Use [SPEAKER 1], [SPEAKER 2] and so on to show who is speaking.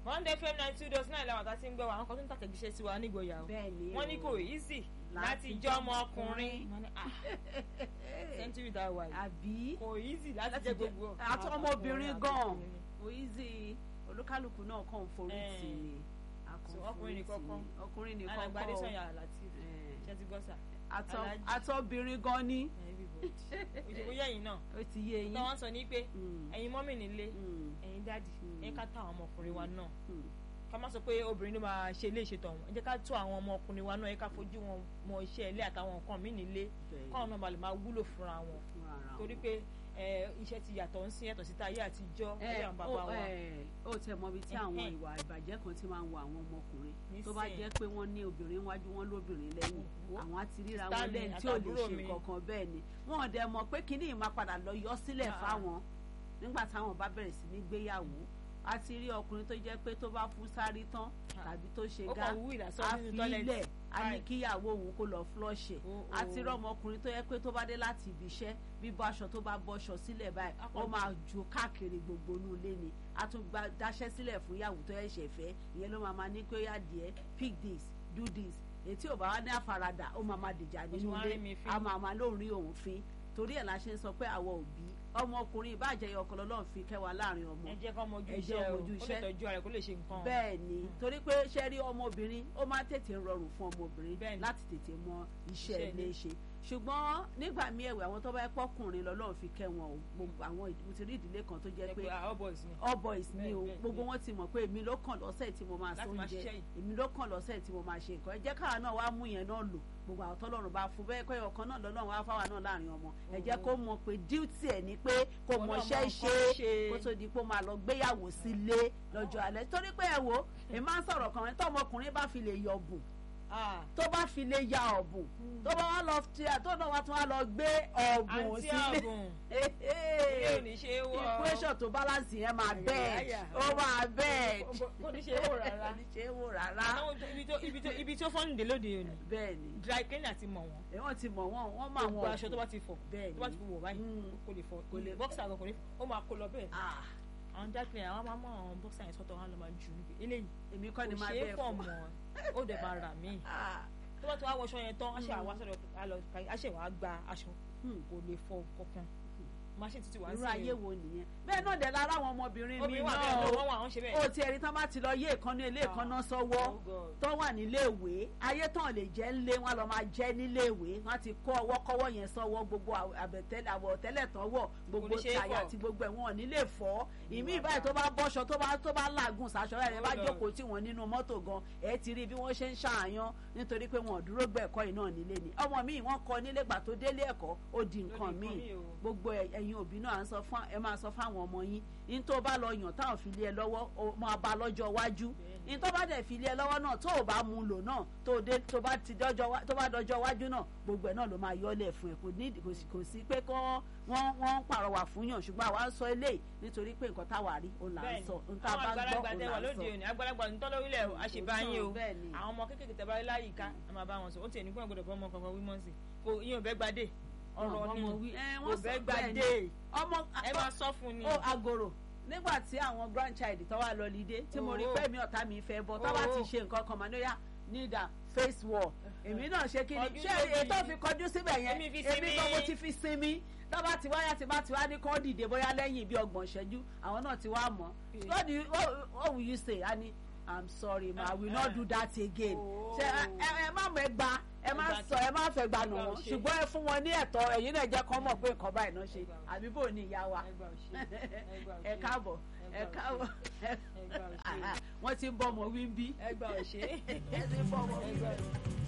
[SPEAKER 1] Bond FM 92.9 làwọn àtàtì ń gbọ́ wa àwọn kan tó ń tàtẹ̀jíṣẹ́ sí wa nígboyà o wọ́n ní kò easy láti jẹ́ ọmọ ọkùnrin century that way àbí kò easy láti jẹ́ gbogbo
[SPEAKER 2] àti ọmọbìnrin gan kò easy olúkálùkù náà kàn forí tì ní ọkùnrin nìkan
[SPEAKER 1] alágbádé sọ̀yà àlàtì ṣẹ́tí gbọ́sà
[SPEAKER 2] àtọ́bìnrin gan ni
[SPEAKER 1] òṣèlú yẹ̀yìn náà
[SPEAKER 2] ó ti yé yín
[SPEAKER 1] tó wọ́n sọ ní pé ẹ̀yin mọ́mì nílé ẹ̀yin dádì ẹ̀yin ká tó àwọn ọmọkùnrin wa náà ká má sọ pé obìnrin ló máa ṣe ilé ìṣètò ọ̀hún ẹ jẹ́ ká tó àwọn ọmọkùnrin wa náà ẹ ká fojú wọn mọ iṣẹ́ ilé àtàwọn nǹkan míì nílé káwọn náà balẹ̀ máa wúlò fúnra wọn torí pé iṣẹ́ ti yàtọ̀ ń sin yàtọ̀ síta ayé àtijọ́ ayé àwọn bàbá wa.
[SPEAKER 2] ó tẹ mọ ibi tí àwọn ìwà ìbàjẹ́ kan ti máa ń wo àwọn ọmọkùnrin tó bá jẹ́ pé wọ́n ní obìnrin wájú wọn lóbìnrin lẹ́yìn àwọn á ti ríra wọn lẹ́yìn tí ò lè ṣe kankan bẹ́ẹ̀ ni wọ́n dẹ̀ mọ̀ pé kíní ìmáa padà lọ yọ sílẹ̀ fáwọn nígbà táwọn bá bẹ̀rẹ̀ sí ní gbéyàwó a ti rí ọkùnrin tó jẹ́ pé tó bá fún sáré tán tàbí tó ṣe gá a fi ilẹ̀ a ní kíyàwó òun kó lọ flush a ti rí ọmọkùnrin tó yẹ pé tó bá dé láti ibi iṣẹ́ bíbọ aṣọ tó bá bọ́ṣọ sílẹ̀ báyìí ó máa ju káàkiri gbogbo inú ilé ni a tún dáṣẹ́ sílẹ̀ fún ìyàwó tó ẹ̀ṣẹ̀ fẹ́ ìyẹn ló máa ní pé yá díẹ̀ pick this do this ètí ò bá wá ní àfaradà ó máa dìjà nínú ilé a máa lóun rí òun fín torí ẹ̀ la ṣe ń sọ pé àwọn òbí ọmọkùnrin ìbàjẹ́ ọkọ lọ́lọ́run fi kẹwàá láàrin ọmọ
[SPEAKER 1] ẹ jẹ́ kó mojú iṣẹ́ ó lè tọ́jú ara rẹ̀ kó lè ṣe nǹkan.
[SPEAKER 2] bẹ́ẹ̀ ni torí pé ṣe rí ọmọbìnrin ó máa tètè rọrùn fún ọmọbìnrin láti tètè mọ iṣẹ́ ilé ṣe ṣùgbọ́n nígbà míì ẹ̀wẹ̀ àwọn tó bá pọ́kùnrin lọ́lọ́run fi kẹ́ wọn o gbogbo àwọn mo ti rí ìdílé kan tó jẹ́ pé all boys ni o gbogbo wọn ti mọ̀ pé èmi ló kàn lọ́sẹ̀ tí mo máa sóúnjẹ èmi ló kàn lọ́sẹ̀ tí mo máa ṣe nǹkan ẹ jẹ́ káwa náà wá mú yẹn náà lò gbogbo àwọn tọ́lọ́run bá fún bẹ́ẹ̀ pé ọ̀kan náà lọ́lọ́run wá fáwa náà láàrin ọmọ ẹ jẹ́ kó mọ̀ pé duty ẹ̀ ni pé kò mọṣẹ́ ṣe kó tó di pé ó máa lọ gbéyàwó sílé lọ́jọ́ alẹ́ torí pé ẹ wo èmi máa ń sọ̀rọ̀ kan tọ́mọkùnrin bá fi lè yọ bùn tó bá fi lè ya ọ̀bùn tó bá wá lọ tí tó náà wá tún wá lọ gbé ọ̀bùn sílé equation tó balance yẹn máa bẹ́ẹ̀ ó máa bẹ́ẹ̀
[SPEAKER 1] kò ní ṣe é wò rárá
[SPEAKER 2] ní ṣe é wò rárá.
[SPEAKER 1] ibi tó fọ́nù dé lóde òní
[SPEAKER 2] bẹ́ẹ̀ ni
[SPEAKER 1] dry cleaner ti mọ̀ wọ́n.
[SPEAKER 2] wọ́n ti mọ̀ wọ́n máa
[SPEAKER 1] gbogbo aṣọ tó bá ti fọ̀
[SPEAKER 2] bẹ́ẹ̀ ni
[SPEAKER 1] tó bá ti fi wọ̀ báyìí kò lè fọ̀ kò lè boxer àgọ́ kò ní ó máa kó lọ bẹ́ẹ̀. àwọn dry cleaner àwọn máa mọ àwọn boxer yẹn sọ́tọ̀ wọn lọ máa jù níbi eléyìí
[SPEAKER 2] èmi kọ́ ni máa bẹ́ẹ̀
[SPEAKER 1] fọ̀ mọ́ ó dẹ̀ máa rà mí tó bá ti wá wọṣọ yẹn tán aṣẹ wàá gba aṣọ kò lè fọ kankan machine títí wá sí
[SPEAKER 2] irú ayé wo nìyẹn bẹ́ẹ̀ náà dẹ̀ lára àwọn ọmọbìnrin mi náà o ti ẹ̀rí tán bá ti lọ yé ìkànnì ilé ìkànnà sọ́wọ́ tó wà nílé ìwé ayé tán lè jẹ́ ńlé wọn lọ máa jẹ́ nílé ìwé wọn ti kó ọwọ́ kọ́wọ́ yẹn sọ́wọ́ gbogbo àwọ̀tẹ́lẹ̀ tán wọ̀ gbogbo tàyà àti gbogbo ẹ̀wọ̀n nílé fọ́ ìmí ìbáyìí tó bá bọ́ṣọ tó bá làágùn sàṣọ rẹ̀ bá jókòó tí wọ́n nínú mọ́tò gan ẹ̀ ti rí bí wọ́n ṣe ń ṣàyàn nítorí pé wọn ò dúró gbẹ̀kọ́ iná nílé ni ọmọ mi wọ́n kọ́ nílé gbà tó délé ẹ̀kọ́ ó di nǹkan míì gbogbo ẹ̀yin òbí náà ẹ máa sọ fáwọn ọmọ yín ní tó bá lọ yàn táwọn fi lé ẹ lọ́wọ́ ó máa bá lọ́jọ́ iwájú ní tó bá dẹ̀ fi lé ẹ lọ́wọ́ náà tó o bá mú lò náà tó bá dọjọ́ iwájú náà gbogbo ẹ̀ náà ló máa yọ́lẹ̀ fún ẹ kò sí pé wọ́n ń pàrọwà fún yàn ṣùgbọ́n àwa ń sọ eléyìí nítorí pé nǹkan táwa rí òun là ń sọ nǹkan tá a bá gbọ́ òun là ń sọ.
[SPEAKER 1] àgbàlagbà ní tọ́lọ́wílẹ̀ àṣebáyé o àwọn ọmọ kékeré tẹ́ bá rí láyìíká ẹ máa bá wọn sọ ó tiẹ̀ ní fún ẹ̀gbọ́dọ̀ bọ́ ọmọ kankan wí mọ́sí kò ìyẹn ò bẹ́ gbadé ọ̀rọ̀ ni kò bẹ́ gbadé ẹ máa sọ fún ni.
[SPEAKER 2] agoro nígbà tí àwọn grandchild tó wà lọ́lídé tí mo rí pé mi ọ̀tá mi fẹ́ bọ́ tó bá ti ṣe nǹkan kan màá need a face wall èmi náà ṣe kí ni ṣé ètò fi kọjú síbẹ̀ yẹn èmi kan mo ti fi sinmi lọ́ba tí wáyà tí bá ti wá ní kó dìde bóyá lẹ́yìn bí 30 ìṣẹ́jú àwọn náà ti wá mọ̀ what will you say ani I'm sorry ma I will not do that again ṣe ẹ má mọ̀ ẹ gba ẹ má fẹ́ gbanù wọn ṣùgbọ́n ẹ fún wọn ní ẹ̀tọ́ ẹ̀yin náà jẹ́ kán mọ̀ pé nǹkan báyìí náà ṣe àbí bò ní ìyá wa ẹ káàbọ̀ wọ́n ti ń bọ́ ọmọ wí ń bí
[SPEAKER 1] ẹgbà òṣè
[SPEAKER 2] ẹ ti ń bọ́ ọmọ wí ń bí.